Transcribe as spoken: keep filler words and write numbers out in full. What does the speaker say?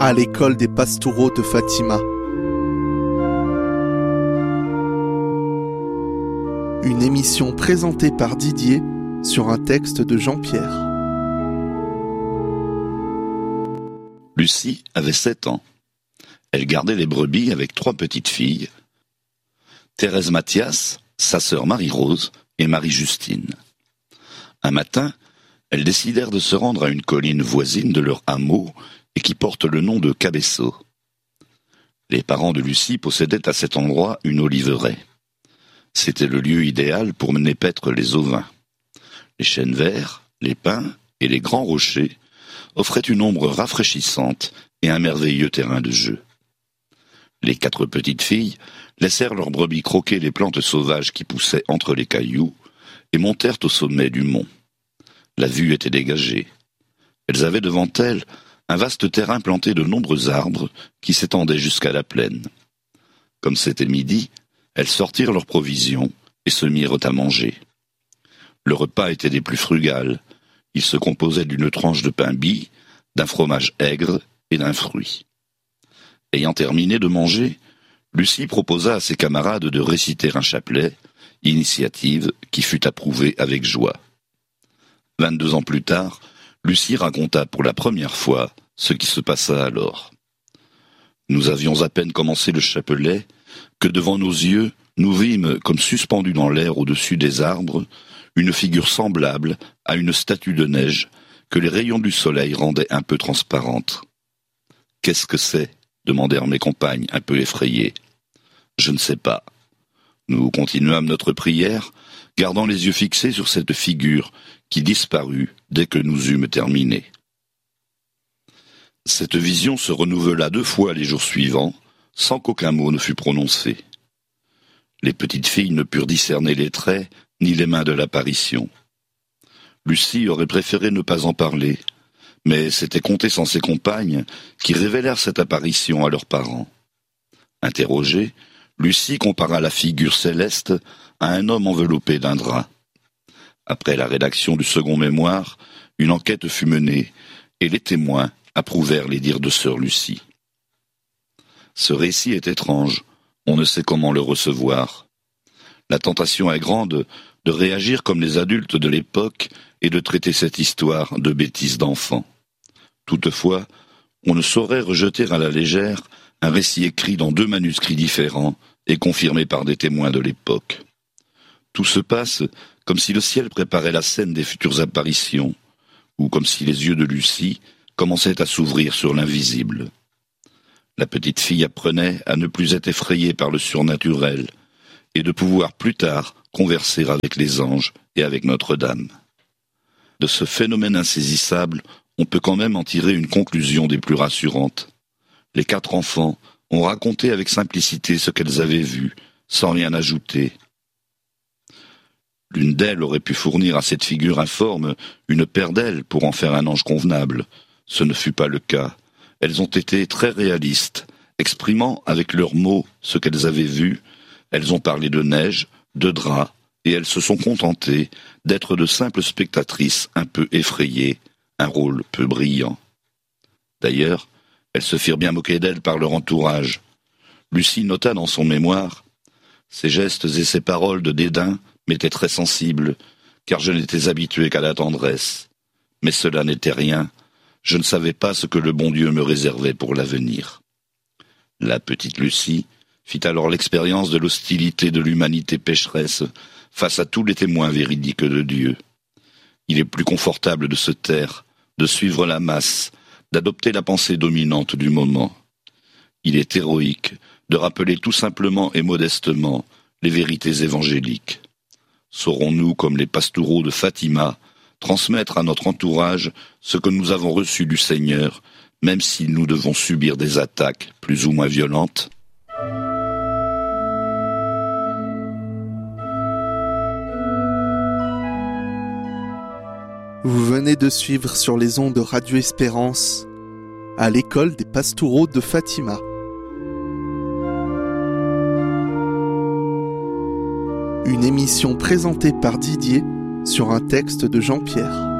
à l'école des Pastoureaux de Fatima. Une émission présentée par Didier sur un texte de Jean-Pierre. Lucie avait sept ans. Elle gardait les brebis avec trois petites filles, Thérèse Mathias, sa sœur Marie-Rose et Marie-Justine. Un matin, elles décidèrent de se rendre à une colline voisine de leur hameau et qui porte le nom de Cabeço. Les parents de Lucie possédaient à cet endroit une oliveraie. C'était le lieu idéal pour mener paître les ovins. Les chênes verts, les pins et les grands rochers offraient une ombre rafraîchissante et un merveilleux terrain de jeu. Les quatre petites filles laissèrent leurs brebis croquer les plantes sauvages qui poussaient entre les cailloux et montèrent au sommet du mont. La vue était dégagée. Elles avaient devant elles un vaste terrain planté de nombreux arbres qui s'étendaient jusqu'à la plaine. Comme c'était midi, elles sortirent leurs provisions et se mirent à manger. Le repas était des plus frugales. Il se composait d'une tranche de pain bis, d'un fromage aigre et d'un fruit. Ayant terminé de manger, Lucie proposa à ses camarades de réciter un chapelet, initiative qui fut approuvée avec joie. Vingt-deux ans plus tard, Lucie raconta pour la première fois ce qui se passa alors. Nous avions à peine commencé le chapelet que devant nos yeux, nous vîmes comme suspendue dans l'air au-dessus des arbres une figure semblable à une statue de neige que les rayons du soleil rendaient un peu transparente. « Qu'est-ce que c'est ?» demandèrent mes compagnes un peu effrayées. « Je ne sais pas. » Nous continuâmes notre prière, gardant les yeux fixés sur cette figure qui disparut dès que nous eûmes terminé. Cette vision se renouvela deux fois les jours suivants, sans qu'aucun mot ne fût prononcé. Les petites filles ne purent discerner les traits ni les mains de l'apparition. Lucie aurait préféré ne pas en parler, mais c'était compter sans ses compagnes qui révélèrent cette apparition à leurs parents. Interrogée, Lucie compara la figure céleste à un homme enveloppé d'un drap. Après la rédaction du second mémoire, une enquête fut menée et les témoins approuvèrent les dires de sœur Lucie. Ce récit est étrange, on ne sait comment le recevoir. La tentation est grande de réagir comme les adultes de l'époque et de traiter cette histoire de bêtises d'enfants. Toutefois, on ne saurait rejeter à la légère un récit écrit dans deux manuscrits différents et confirmé par des témoins de l'époque. Tout se passe comme si le ciel préparait la scène des futures apparitions, ou comme si les yeux de Lucie commençaient à s'ouvrir sur l'invisible. La petite fille apprenait à ne plus être effrayée par le surnaturel, et de pouvoir plus tard converser avec les anges et avec Notre-Dame. De ce phénomène insaisissable, on peut quand même en tirer une conclusion des plus rassurantes. Les quatre enfants ont raconté avec simplicité ce qu'elles avaient vu, sans rien ajouter. L'une d'elles aurait pu fournir à cette figure informe une paire d'ailes pour en faire un ange convenable. Ce ne fut pas le cas. Elles ont été très réalistes, exprimant avec leurs mots ce qu'elles avaient vu. Elles ont parlé de neige, de draps, et elles se sont contentées d'être de simples spectatrices un peu effrayées, un rôle peu brillant. D'ailleurs, elles se firent bien moquer d'elles par leur entourage. Lucie nota dans son mémoire « Ses gestes et ses paroles de dédain m'étaient très sensibles, car je n'étais habitué qu'à la tendresse. Mais cela n'était rien, je ne savais pas ce que le bon Dieu me réservait pour l'avenir. » La petite Lucie fit alors l'expérience de l'hostilité de l'humanité pécheresse face à tous les témoins véridiques de Dieu. Il est plus confortable de se taire, de suivre la masse, d'adopter la pensée dominante du moment. Il est héroïque de rappeler tout simplement et modestement les vérités évangéliques. Saurons-nous, comme les Pastoureaux de Fatima, transmettre à notre entourage ce que nous avons reçu du Seigneur, même si nous devons subir des attaques plus ou moins violentes ? Vous venez de suivre sur les ondes de Radio Espérance à l'école des Pastoureaux de Fatima. Une émission présentée par Didier sur un texte de Jean-Pierre.